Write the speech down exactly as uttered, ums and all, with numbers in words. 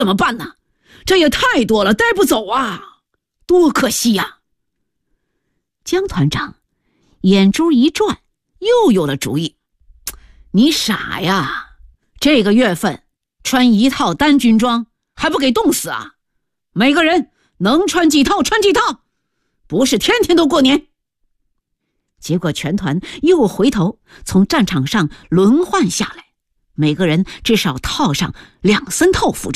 怎么办呢？这也太多了，带不走啊，多可惜呀！ 江团长眼珠一转，又有了主意。 你傻呀，这个月份穿一套单军装还不给冻死啊？每个人能穿几套穿几套，不是天天都过年。 结果全团又回头从战场上轮换下来，每个人至少套上两三套服装。